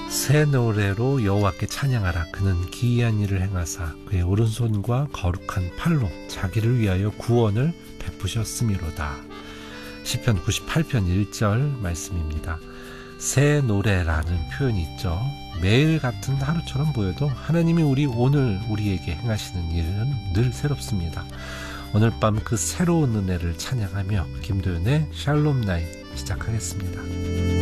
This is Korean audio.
새 노래로 여호와께 찬양하라. 그는 기이한 일을 행하사 그의 오른손과 거룩한 팔로 자기를 위하여 구원을 베푸셨음이로다. 시편 98편 1절 말씀입니다. 새 노래라는 표현이 있죠. 매일 같은 하루처럼 보여도 하나님이 오늘 우리에게 행하시는 일은 늘 새롭습니다. 오늘 밤 그 새로운 은혜를 찬양하며 김도윤의 샬롬 나잇 시작하겠습니다.